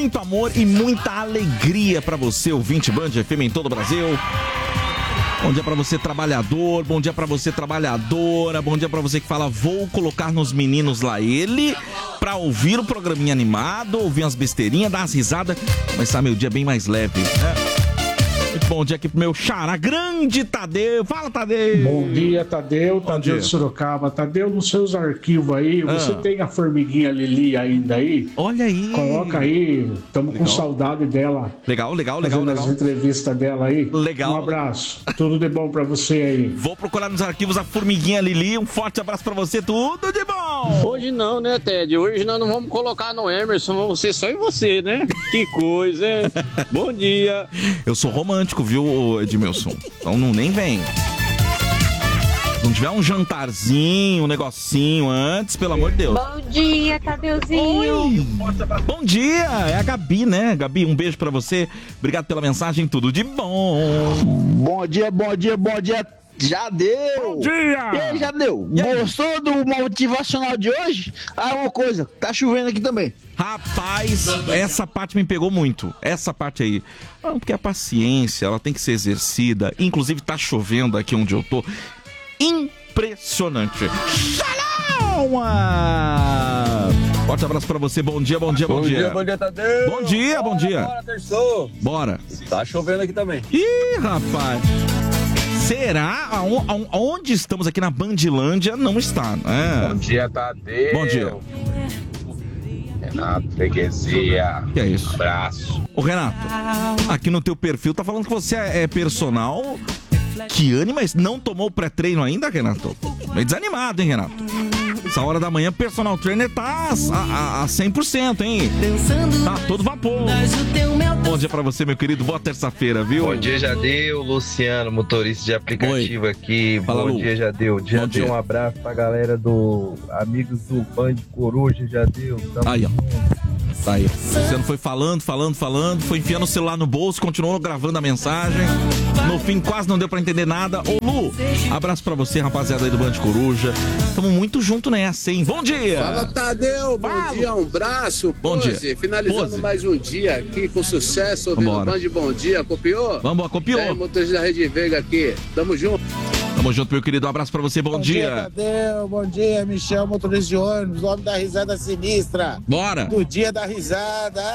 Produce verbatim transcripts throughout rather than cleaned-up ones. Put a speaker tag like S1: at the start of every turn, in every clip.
S1: muito amor e muita alegria pra você, ouvinte Band F M em todo o Brasil. Bom dia pra você, trabalhador. Bom dia pra você, trabalhadora. Bom dia pra você que fala, vou colocar nos meninos lá ele pra ouvir o programinha animado, ouvir umas besteirinhas, dar umas risadas, começar meu dia bem mais leve, né? Muito bom dia aqui pro meu xará, grande Tadeu. Fala, Tadeu.
S2: Bom dia, Tadeu.
S1: Bom
S2: Tadeu
S1: dia.
S2: de Sorocaba. Tadeu, nos seus arquivos aí, você
S1: Ah.
S2: tem a formiguinha Lili ainda aí?
S1: Olha aí.
S2: Coloca aí. Estamos com
S1: Legal.
S2: saudade dela.
S1: Legal, legal, legal,
S2: Fazendo
S1: legal.
S2: as entrevistas dela aí.
S1: Legal.
S2: Um abraço. Tudo de bom pra você aí.
S1: Vou procurar nos arquivos a formiguinha Lili. Um forte abraço pra você, tudo de bom.
S3: Hoje não, né, Ted? Hoje nós não vamos colocar no Emerson, vamos ser só em você, né? Que coisa, hein? Bom dia.
S1: Eu sou romântico, viu, Edmilson? Então não nem vem. Se não tiver um jantarzinho, um negocinho antes, pelo amor de Deus.
S4: Bom dia, Tadeuzinho.
S1: Oi. Bom dia, é a Gabi, né? Gabi, um beijo pra você. Obrigado pela mensagem, tudo de bom.
S5: Bom dia, bom dia, bom dia. Já deu!
S1: Bom dia!
S5: E aí, já deu?
S1: E aí?
S5: Gostou do motivacional de hoje? Ah, uma coisa, tá chovendo aqui também.
S1: Rapaz, essa parte me pegou muito. Essa parte aí. Ah, porque a paciência, ela tem que ser exercida. Inclusive, tá chovendo aqui onde eu tô. Impressionante. Shalom! Forte abraço pra você. Bom dia, bom dia, bom,
S3: Bom
S1: dia.
S3: dia, bom dia, Tadeu.
S1: Bom dia, bom dia.
S3: Bora, terçou.
S1: Bora.
S3: Tá chovendo aqui também.
S1: Ih, rapaz. Será? Aon- aon- Aonde estamos aqui na Bandilândia? Não está, né?
S6: Bom dia, Tadeu.
S1: Bom dia.
S6: Renato, freguesia.
S1: Que é isso?
S6: Abraço.
S1: Ô, Renato, aqui no teu perfil tá falando que você é é personal. Que ânimo, mas não tomou pré-treino ainda, Renato? Meio desanimado, hein, Renato? Essa hora da manhã, personal trainer tá a, a, a cem por cento, hein? Tá todo vapor. Bom dia pra você, meu querido. Boa terça-feira, viu?
S7: Bom dia, Jadeu. Luciano, motorista de aplicativo aqui.
S1: Fala,
S7: Bom
S1: Lu.
S7: dia, Jadeu.
S1: Bom
S7: Jadeu,
S1: dia.
S7: um abraço pra galera do Amigos do Band Coruja, Jadeu. Tamo
S1: Aí, ó.
S7: junto.
S1: Tá aí. Você não foi falando, falando, falando, foi enfiando o celular no bolso, continuou gravando a mensagem. No fim, quase não deu pra entender nada. Ô, Lu, abraço pra você, rapaziada aí do Band Coruja. Tamo muito junto nessa, hein? Bom dia!
S8: Fala, Tadeu, bom
S1: Fala.
S8: dia, um abraço.
S1: Bom
S8: Pose,
S1: dia.
S8: finalizando
S1: Pose.
S8: mais um dia aqui com sucesso, ouvindo o
S1: Vambora.
S8: Band Bom Dia, copiou?
S1: Vamos, copiou.
S8: É, motorista da Rede Veiga aqui, tamo junto.
S1: Tamo junto, meu querido. Um abraço pra você, bom, dia.
S9: Tadeu, bom dia, Michel, motorista de ônibus, homem da risada sinistra.
S1: Bora!
S9: Do dia da risada.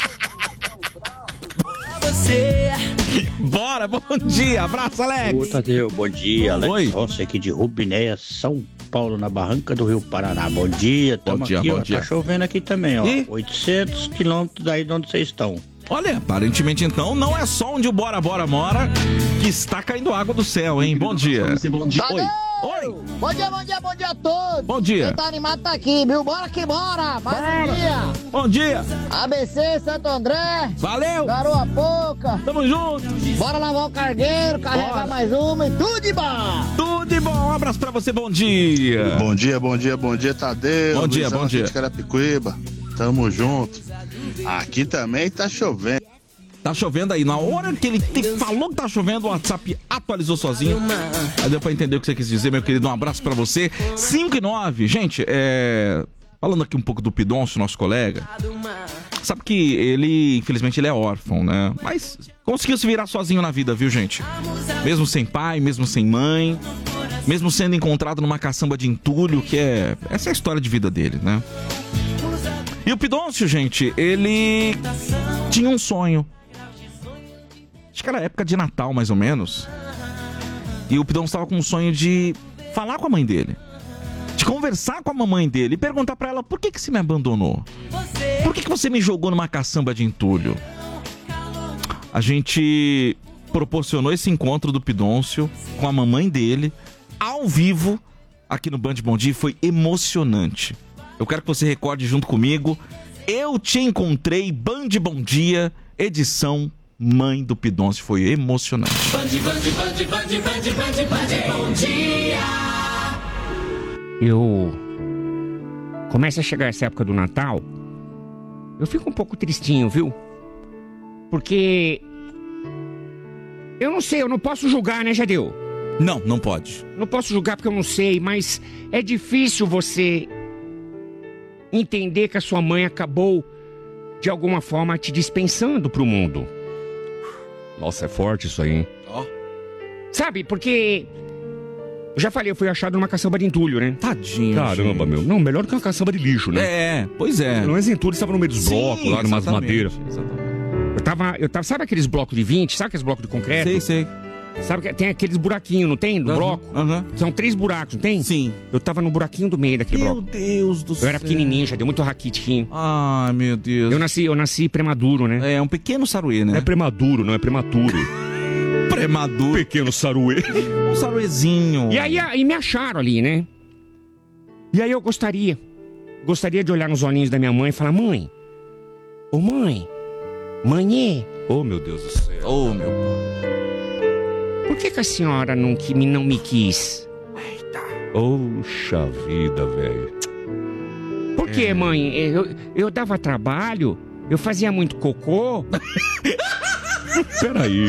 S1: Bora, bom dia. Abraço, Alex.
S10: Ô, Tadeu, bom dia. Alex
S1: Oi.
S10: Rossi aqui de Rubinéia, São Paulo, na Barranca do Rio Paraná. Bom dia, tamo
S1: Bom dia,
S10: aqui,
S1: bom
S10: ó.
S1: dia.
S10: Tá chovendo aqui também, ó.
S1: Ih.
S10: oitocentos quilômetros daí de onde vocês estão.
S1: Olha, aparentemente então não é só onde o Bora Bora mora que está caindo água do céu, hein? Bom dia. Oi. Oi.
S5: Bom dia, bom dia, bom dia a todos.
S1: Bom dia.
S5: Quem tá animado tá aqui, viu? Bora que bora. Mais um dia.
S1: Bom dia.
S5: A B C, Santo André,
S1: Valeu.
S5: Garoa Pouca.
S1: Tamo junto.
S5: Bora lavar o cargueiro, carregar
S1: Bora.
S5: mais uma e tudo de bom.
S1: Tudo de bom. Um abraço pra você. Bom dia.
S11: Bom dia, bom dia, bom dia, Tadeu.
S1: Bom dia,
S11: Luizão
S1: bom
S11: aqui
S1: dia.
S11: de Carapicuíba. Tamo junto. Aqui também tá chovendo.
S1: Tá chovendo aí. Na hora que ele te falou que tá chovendo, o WhatsApp atualizou sozinho. Aí deu pra entender o que você quis dizer, meu querido. Um abraço pra você. cinco e nove. Gente, é... falando aqui um pouco do Pidoncio, nosso colega. Sabe que ele, infelizmente, ele é órfão, né? Mas conseguiu se virar sozinho na vida, viu, gente? Mesmo sem pai, mesmo sem mãe. Mesmo sendo encontrado numa caçamba de entulho, que é... essa é a história de vida dele, né? E o Pidoncio, gente, ele tinha um sonho. Acho que era época de Natal, mais ou menos. E o Pidoncio estava com um sonho de falar com a mãe dele. De conversar com a mamãe dele e perguntar pra ela: por que que você me abandonou? Por que que você me jogou numa caçamba de entulho? A gente proporcionou esse encontro do Pidoncio com a mamãe dele, ao vivo, aqui no Band Bom Dia, e foi emocionante. Eu quero que você recorde junto comigo. Eu te encontrei, Band Bom Dia, edição Mãe do Pidoncio. Foi emocionante.
S12: Band, Band, Band, Band, Band, Band, Band, Bom Dia.
S13: Eu... Começa a chegar essa época do Natal, eu fico um pouco tristinho, viu? Porque... Eu não sei, eu não posso julgar, né, Jadeu?
S1: Não, não pode.
S13: Não posso julgar porque eu não sei, mas é difícil você entender que a sua mãe acabou de alguma forma te dispensando pro mundo.
S14: Nossa, é forte isso aí, hein?
S1: Ó.
S13: Sabe, porque... Eu já falei, eu fui achado numa caçamba de entulho, né?
S1: Tadinho.
S14: Caramba,
S1: gente.
S14: meu. Não, melhor que uma caçamba de lixo, né?
S1: É, pois é.
S14: Pelo menos entulho estava no meio dos
S1: Sim,
S14: blocos, lá numas
S1: exatamente,
S14: madeiras.
S1: Exatamente.
S13: Eu tava, eu tava... Sabe aqueles blocos de vinte? Sabe aqueles blocos de concreto?
S1: Sei, sei.
S13: Sabe que tem aqueles buraquinhos, não tem? Do
S1: Uhum,
S13: bloco?
S1: uhum.
S13: São três buracos, não tem?
S1: Sim.
S13: Eu tava no buraquinho do meio daquele
S1: Meu
S13: bloco.
S1: Deus do céu.
S13: Eu era pequenininho, já deu muito raquitinho.
S1: Ai, meu Deus.
S13: Eu nasci, eu nasci prematuro, né?
S1: É um pequeno saruê, né?
S14: Não é prematuro, não é prematuro.
S1: Premaduro.
S14: Pequeno saruê.
S1: Um saruezinho.
S13: E aí, aí me acharam ali, né? E aí eu gostaria, gostaria de olhar nos olhinhos da minha mãe e falar, mãe, ô mãe, mãe,
S14: Oh, meu Deus do céu.
S1: Oh, meu.
S13: por que que a senhora não, que, não me quis?
S14: Poxa vida, velho.
S13: Por que, mãe? Eu, eu dava trabalho, eu fazia muito cocô,
S14: Peraí.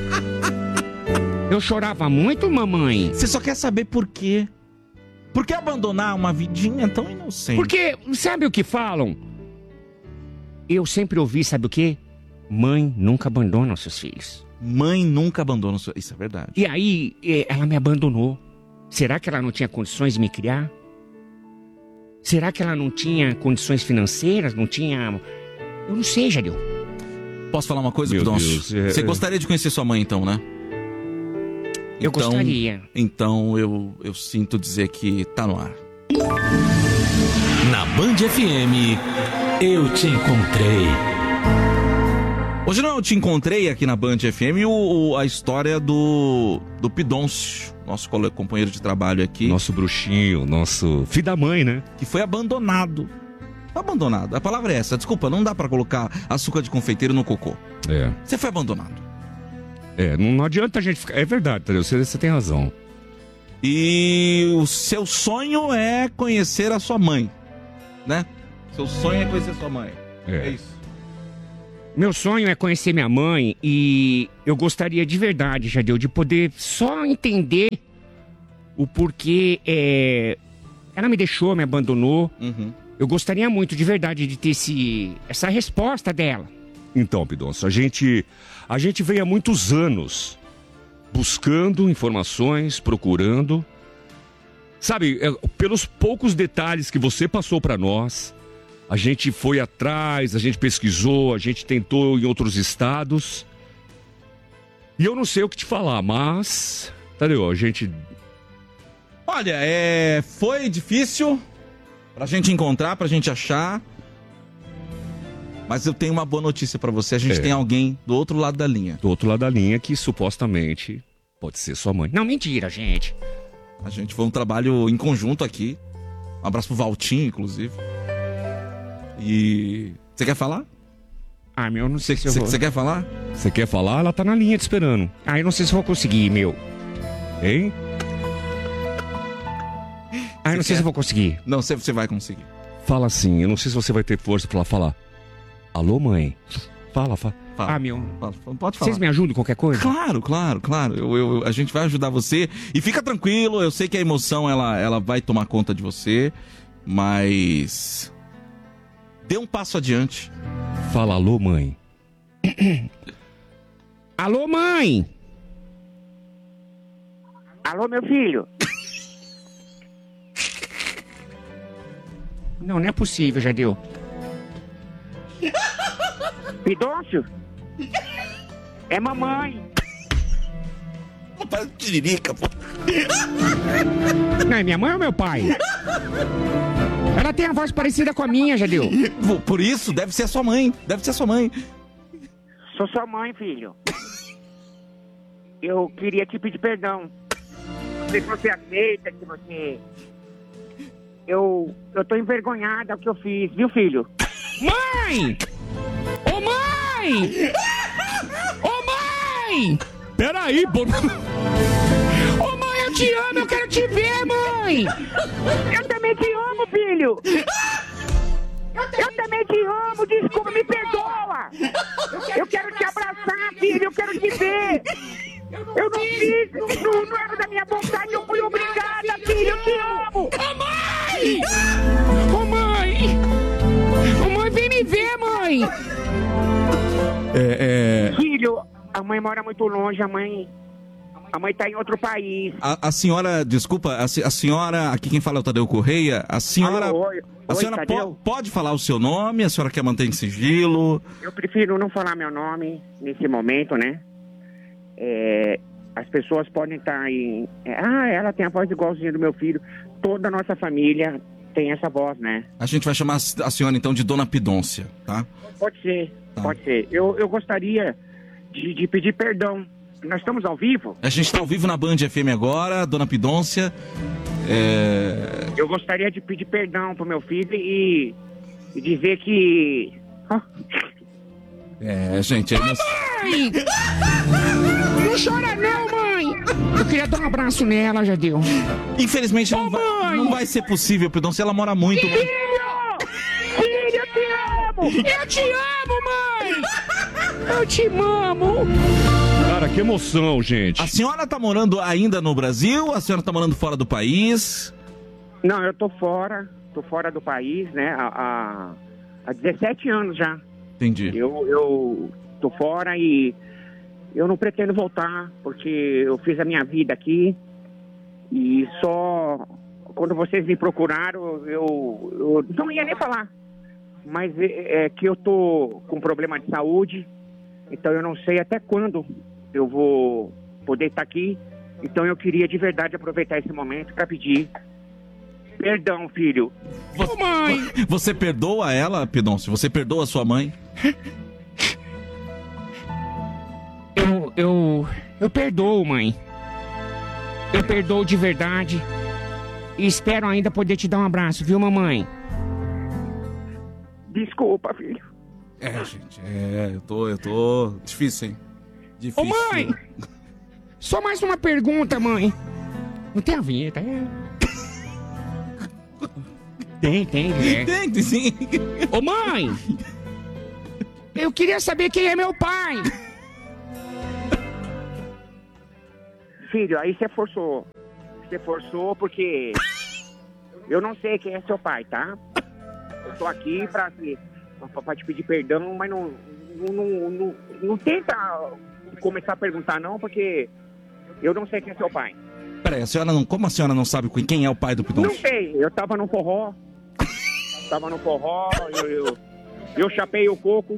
S13: eu chorava muito, mamãe.
S1: Você só quer saber por quê? Por que abandonar uma vidinha tão inocente?
S13: Porque, sabe o que falam? Eu sempre ouvi, sabe o quê? Mãe nunca abandona os seus filhos.
S1: Mãe nunca abandona o seu... Isso é verdade.
S13: E aí, eh, ela me abandonou. Será que ela não tinha condições de me criar? Será que ela não tinha condições financeiras? Não tinha... Eu não sei, Jadil.
S1: Posso falar uma coisa,
S14: Meu
S1: Pidoncio?
S14: Deus, é-
S1: Você gostaria de conhecer sua mãe, então, né?
S13: Eu
S1: Então-
S13: gostaria.
S1: Então, eu, eu sinto dizer que tá no ar.
S12: Na Band F M, eu te encontrei.
S1: Hoje não, eu te encontrei aqui na Band F M o, o- a história do, do Pidoncio, nosso cole- companheiro de trabalho aqui,
S14: Nosso bruxinho, nosso filho da mãe, né?
S1: que foi abandonado. Abandonado, a palavra é essa. Desculpa, não dá pra colocar açúcar de confeiteiro no cocô.
S14: É.
S1: Você foi abandonado.
S14: É, não, não adianta a gente ficar... É verdade, entendeu? Você, você tem razão.
S1: E o seu sonho é conhecer a sua mãe, né? Seu sonho é conhecer a sua mãe.
S14: É.
S1: É isso.
S13: Meu sonho é conhecer minha mãe e eu gostaria de verdade, Jadeu, de poder só entender o porquê é, ela me deixou, me abandonou.
S1: Uhum.
S13: Eu gostaria muito de verdade de ter esse, essa resposta dela.
S14: Então, Pidoncio, a gente, a gente veio há muitos anos buscando informações, procurando. Sabe, é, pelos poucos detalhes que você passou pra nós, a gente foi atrás, a gente pesquisou, a gente tentou em outros estados. E eu não sei o que te falar, mas... Entendeu? A gente...
S1: Olha, é, foi difícil pra gente encontrar, pra gente achar. Mas eu tenho uma boa notícia pra você. A gente
S14: É.
S1: tem alguém do outro lado da linha.
S14: Do outro lado da linha que supostamente pode ser sua mãe.
S13: Não, mentira, gente.
S1: A gente foi um trabalho em conjunto aqui. Um abraço pro Valtinho, inclusive. E... Você quer falar?
S13: Ah, meu, eu não sei se eu
S1: Você
S13: vou...
S1: você quer falar?
S14: Você quer falar? Ela tá na linha te esperando.
S13: Ah, eu não sei se eu vou conseguir, meu.
S14: Hein?
S13: Ah, eu não sei se eu vou conseguir.
S1: Não, você, você vai conseguir.
S14: Fala assim, eu não sei se você vai ter força pra falar. Alô, mãe? Fala, fala.
S1: Fala.
S13: Ah, meu...
S1: Fala, pode falar.
S13: Vocês me ajudam em qualquer coisa?
S1: Claro, claro, claro. Eu, eu- a gente vai ajudar você. E fica tranquilo, eu sei que a emoção ela, ela vai tomar conta de você, mas dê um passo adiante.
S14: Fala, alô, mãe.
S13: Alô, mãe! Alô, meu filho? Não, não é possível, Jadeu. Pidoncio? É mamãe.
S1: Parece tiririca, pô.
S13: Não, é minha mãe ou meu pai? Ela tem a voz parecida com a minha, Jadeu.
S1: Por isso, deve ser a sua mãe. Deve ser a sua mãe.
S13: Sou sua mãe, filho. Eu queria te pedir perdão. Não sei se você aceita, que você... Eu... Eu tô envergonhada do que eu fiz, viu, filho? Mãe! Ô, mãe! Ô, mãe!
S14: Peraí, bo...
S13: Ô, mãe, eu te amo, eu quero te ver, mãe! Eu também te amo, filho! Eu também te amo, desculpa, me perdoa! Eu quero te abraçar, filho, eu quero te ver! Eu não fiz, não, não era da minha vontade, eu fui obrigada, filho, eu te amo! Ô, mãe! Ô, mãe! Ô, mãe, vem me ver, mãe! mãe!
S1: É, é...
S13: Filho, a mãe mora muito longe, a mãe... A mãe tá em outro país.
S1: A, a senhora, desculpa, a, a senhora, aqui quem fala é o Tadeu Correia, a senhora...
S13: Alô, oi,
S1: a
S13: oi,
S1: senhora
S13: Tadeu?
S1: po, pode falar o seu nome? A senhora quer manter em sigilo?
S13: Eu prefiro não falar meu nome nesse momento, né? É, as pessoas podem estar aí... é, ah, ela tem a voz igualzinha do meu filho. Toda a nossa família tem essa voz, né?
S1: A gente vai chamar a senhora, então, de Dona Pidôncia, tá?
S13: Pode ser,
S1: Tá.
S13: pode ser. Eu, eu gostaria de, de pedir perdão. Nós estamos ao vivo?
S1: A gente tá ao vivo na Band F M agora, Dona Pidôncia. É...
S13: Eu gostaria de pedir perdão pro meu filho e, e dizer que...
S1: É, gente... É nós...
S13: Mãe! Não chora não, mãe! Eu queria dar um abraço nela, já deu.
S1: Infelizmente não, vai, não vai ser possível, Pidôncia, ela mora muito...
S13: Filho! Filho, eu te amo! Eu te amo, mãe! Eu te amo!
S14: Cara, que emoção, gente.
S1: A senhora tá morando ainda no Brasil? A senhora tá morando fora do país?
S13: Não, eu tô fora, tô fora do país, né, há, há, há dezessete anos já.
S1: Entendi.
S13: Eu, eu tô fora e eu não pretendo voltar, porque eu fiz a minha vida aqui e só quando vocês me procuraram, eu, eu não ia nem falar, mas é, é que eu tô com problema de saúde, então eu não sei até quando eu vou poder estar aqui, então eu queria de verdade aproveitar esse momento para pedir perdão, filho.
S1: Você, mãe! Você perdoa ela, Pidôncio? Você perdoa a sua mãe?
S13: Eu, eu, eu perdoo, mãe. Eu perdoo de verdade. E espero ainda poder te dar um abraço, viu, mamãe? Desculpa, filho.
S1: É, gente, é, eu tô, eu tô... Difícil, hein? Difícil.
S13: Ô, mãe! Só mais uma pergunta, mãe. Não tem a vinheta, é? Tem, tem, né?
S1: Tem, tem sim.
S13: Ô, mãe! Eu queria saber quem é meu pai. Filho, aí você forçou. Você forçou porque eu não sei quem é seu pai, tá? Eu tô aqui pra, pra te pedir perdão, mas não, não, não, não, não tenta começar a perguntar não, porque eu não sei quem é seu pai.
S1: Peraí, a senhora não... Como a senhora não sabe quem é o pai do Pidôncio?
S13: Não sei, eu tava no forró. Tava no forró, eu, eu, eu chapei o coco.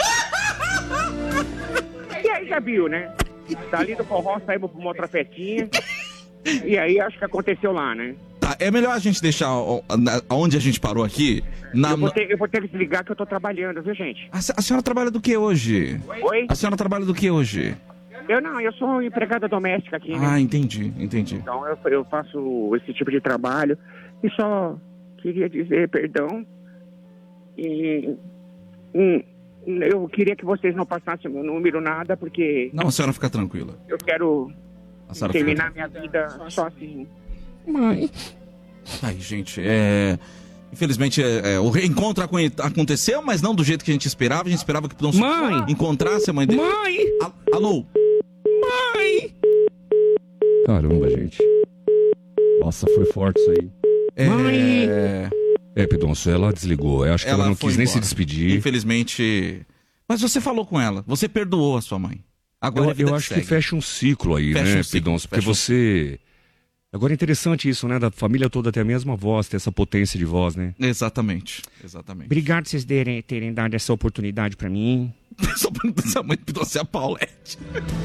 S13: E aí já viu, né? Dali do forró saímos pra uma outra festinha. E aí acho que aconteceu lá, né?
S1: Tá, é melhor a gente deixar ó, na- onde a gente parou aqui. Na,
S13: Eu vou, ter, eu vou ter que desligar que eu tô trabalhando, viu, gente?
S1: A, se- a senhora trabalha do que hoje?
S13: Oi?
S1: A senhora trabalha do que hoje?
S13: Eu não, eu sou empregada doméstica aqui, né?
S1: Ah, entendi, entendi.
S13: Então eu, eu faço esse tipo de trabalho e só queria dizer perdão. E hum, eu queria que vocês não passassem meu número, nada, porque
S1: Não, a senhora fica tranquila.
S13: eu quero
S1: A senhora
S13: terminar
S1: fica...
S13: minha vida só assim. Mãe.
S1: Ai, gente, é... Infelizmente, é, é, o reencontro acon- aconteceu, mas não do jeito que a gente esperava. A gente esperava que o Pidôncio
S13: Mãe!
S1: encontrasse a mãe dele.
S13: Mãe!
S1: A- Alô?
S13: Mãe!
S14: Caramba, gente. Nossa, foi forte isso aí.
S1: É...
S13: Mãe!
S14: É, Pidôncio, ela desligou. Eu acho que ela, não
S1: foi
S14: quis nem
S1: embora.
S14: se despedir.
S1: Infelizmente... Mas você falou com ela. Você perdoou a sua mãe. Agora
S14: Eu,
S1: a vida
S14: eu acho
S1: segue.
S14: que fecha um ciclo aí,
S1: Fecha
S14: né,
S1: um ciclo,
S14: Pidôncio? Porque
S1: fecha um
S14: você... Agora é interessante isso, né? Da família toda ter a mesma voz, ter essa potência de voz, né?
S1: Exatamente, exatamente.
S13: Obrigado por vocês terem, terem dado essa oportunidade pra mim.
S1: Só perguntando se a mãe do Pidôncio é a Paulette.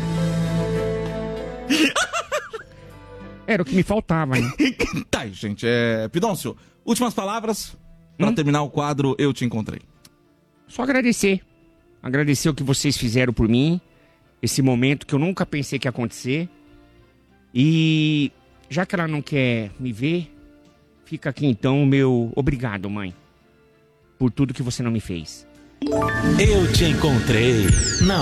S13: Era o que me faltava, né?
S1: Tá aí, gente. É... Pidôncio, últimas palavras pra
S13: Hum?
S1: terminar o quadro Eu Te Encontrei.
S13: Só agradecer. Agradecer o que vocês fizeram por mim. Esse momento que eu nunca pensei que ia acontecer. E já que ela não quer me ver, fica aqui então o meu obrigado, mãe. Por tudo que você não me fez.
S15: Eu Te Encontrei na